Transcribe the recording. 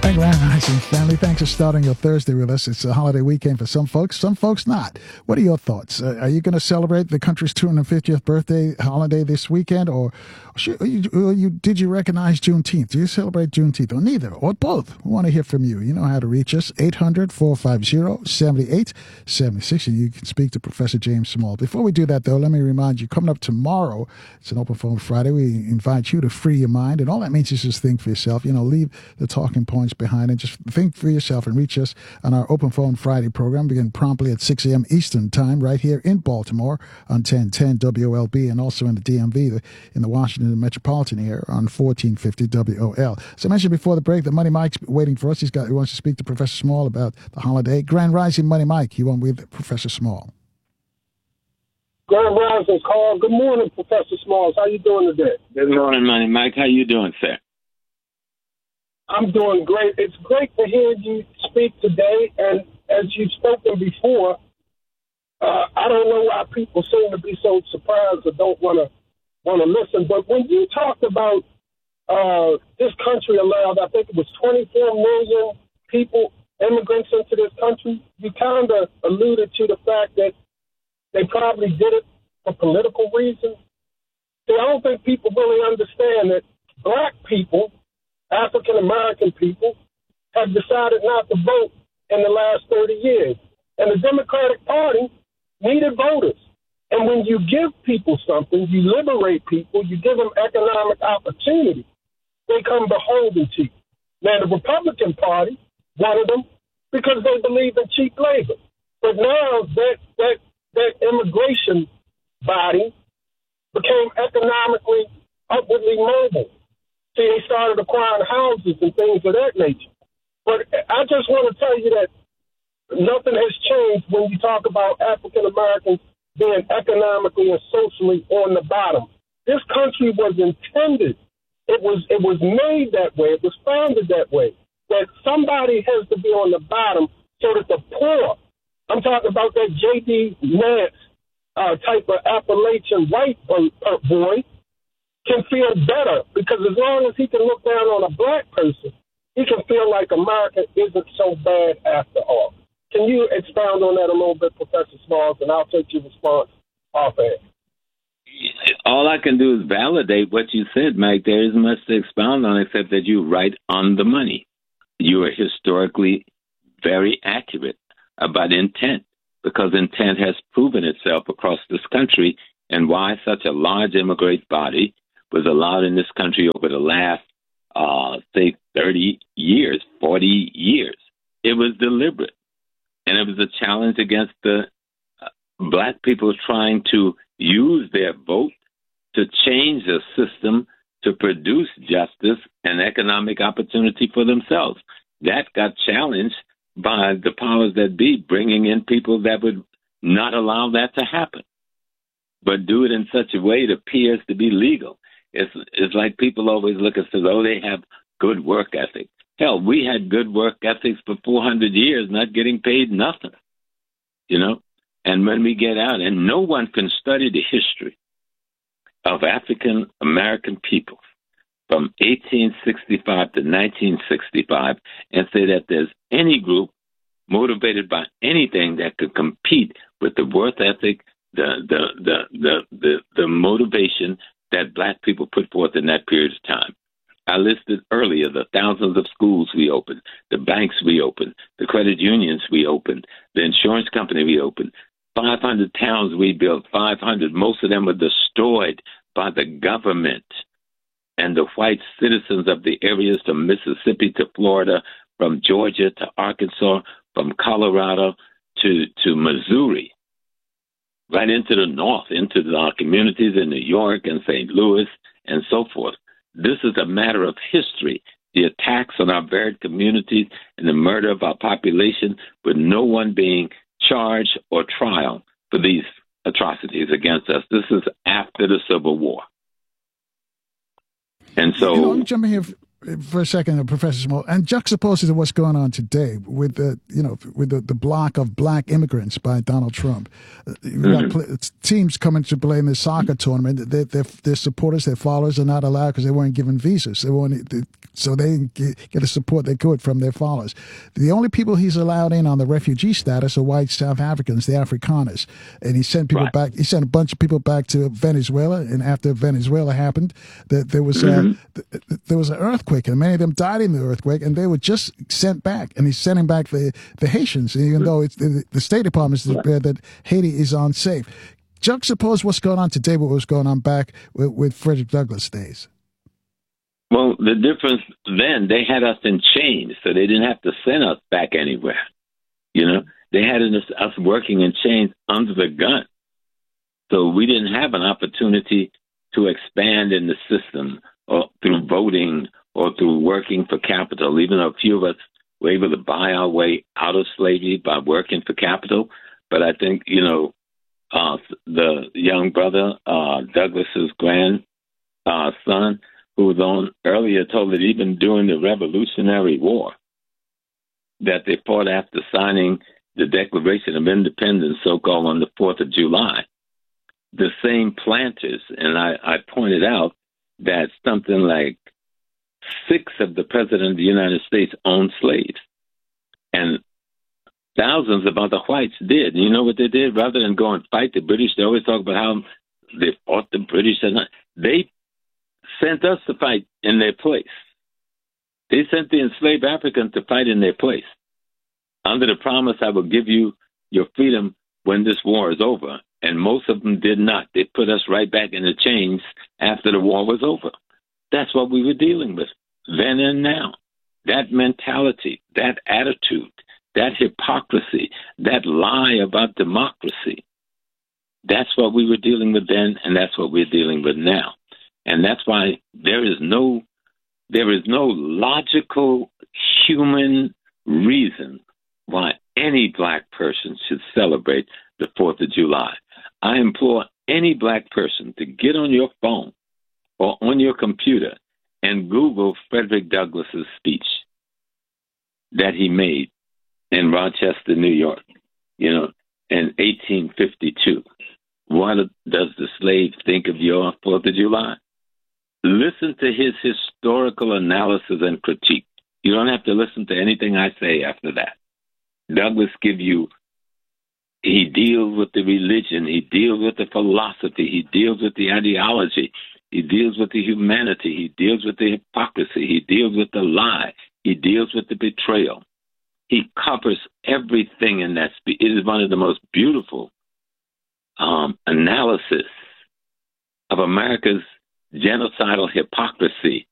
Grand Rising family. Thanks for starting your Thursday with us. It's a holiday weekend for some folks not. What are your thoughts? Are you going to celebrate the country's 250th birthday holiday this weekend, or did you recognize Juneteenth? Do you celebrate Juneteenth, or neither, or both? We want to hear from you. You know how to reach us, 800-450-7876, and you can speak to Professor James Small. Before we do that, though, let me remind you, coming up tomorrow, it's an Open Phone Friday. We invite you to free your mind, and all that means is just think for yourself. Leave the talking points behind and just think for yourself, and reach us on our Open Phone Friday program, begin promptly at 6 a.m. Eastern Time, right here in Baltimore on 1010 WOLB, and also in the DMV, in the Washington metropolitan area on 1450 WOL. So I mentioned before the break that Money Mike's waiting for us. He wants to speak to Professor Small about the holiday. Grand Rising, Money Mike. You on with Professor Small. Grand Rising, Carl. Good morning, Professor Smalls. How you doing today? Good morning, Money Mike. How you doing, sir? I'm doing great. It's great to hear you speak today. And as you've spoken before, I don't know why people seem to be so surprised or don't want to listen. But when you talked about this country allowed, I think it was 24 million people, immigrants into this country, you kind of alluded to the fact that they probably did it for political reasons. See, I don't think people really understand that black people, African-American people, have decided not to vote in the last 30 years. And the Democratic Party needed voters. And when you give people something, you liberate people, you give them economic opportunity, they come beholden to you. Now, the Republican Party wanted them because they believe in cheap labor. But now that immigration body became economically upwardly mobile. See, they started acquiring houses and things of that nature. But I just want to tell you that nothing has changed when you talk about African Americans being economically and socially on the bottom. This country was intended, it was made that way, it was founded that way, that somebody has to be on the bottom so that the poor, I'm talking about that J.D. Nance type of Appalachian white boy, can feel better, because as long as he can look down on a black person, he can feel like America isn't so bad after all. Can you expound on that a little bit, Professor Smalls, and I'll take your response off air. All I can do is validate what you said, Mike. There isn't much to expound on except that you're right on the money. You are historically very accurate about intent, because intent has proven itself across this country, and why such a large immigrant body was allowed in this country over the last, 30 years, 40 years. It was deliberate. And it was a challenge against the black people trying to use their vote to change the system to produce justice and economic opportunity for themselves. That got challenged by the powers that be, bringing in people that would not allow that to happen, but do it in such a way it appears to be legal. It's like people always look at us, oh, they have good work ethic. Hell, we had good work ethics for 400 years, not getting paid nothing, And when we get out, and no one can study the history of African American people from 1865 to 1965 and say that there's any group motivated by anything that could compete with the work ethic, the motivation that black people put forth in that period of time. I listed earlier the thousands of schools we opened, the banks we opened, the credit unions we opened, the insurance company we opened, 500 towns we built, 500. Most of them were destroyed by the government and the white citizens of the areas from Mississippi to Florida, from Georgia to Arkansas, from Colorado to Missouri, right into the north, into our communities in New York and St. Louis and so forth. This is a matter of history. The attacks on our varied communities and the murder of our population, with no one being charged or trial for these atrocities against us. This is after the Civil War. And so I'm jumping here. for a second, Professor Small, and juxtapose it to what's going on today with the block of black immigrants by Donald Trump. Got teams coming to play in the soccer tournament. Their supporters, their followers are not allowed because they weren't given visas. So they get the support they could from their followers. The only people he's allowed in on the refugee status are white South Africans, the Afrikaners, and he sent people back. He sent a bunch of people back to Venezuela, and after Venezuela happened, there was an earthquake. And many of them died in the earthquake, and they were just sent back. And he's sending back the Haitians, even though it's the State Department has declared that Haiti is unsafe. Juxtapose what's going on today with what's going on back with Frederick Douglass days. Well, the difference then, they had us in chains, so they didn't have to send us back anywhere. They had us working in chains under the gun. So we didn't have an opportunity to expand in the system or through voting or through working for capital, even though a few of us were able to buy our way out of slavery by working for capital. But I think, the young brother, Douglas's grandson, who was on earlier, told that even during the Revolutionary War, that they fought after signing the Declaration of Independence, so-called on the 4th of July, the same planters, and I pointed out that something like 6 of the President of the United States owned slaves. And thousands of other whites did. And you know what they did? Rather than go and fight the British, they always talk about how they fought the British. They sent us to fight in their place. They sent the enslaved Africans to fight in their place, under the promise, I will give you your freedom when this war is over. And most of them did not. They put us right back in the chains after the war was over. That's what we were dealing with then and now. That mentality, that attitude, that hypocrisy, that lie about democracy, that's what we were dealing with then, and that's what we're dealing with now. And that's why there is no logical human reason why any black person should celebrate the 4th of July. I implore any black person to get on your phone or on your computer and Google Frederick Douglass's speech that he made in Rochester, New York, in 1852. What does the slave think of your 4th of July? Listen to his historical analysis and critique. You don't have to listen to anything I say after that. Douglass he deals with the religion, he deals with the philosophy, he deals with the ideology, he deals with the humanity, he deals with the hypocrisy, he deals with the lie, he deals with the betrayal. He covers everything in that speech. It is one of the most beautiful analysis of America's genocidal hypocrisy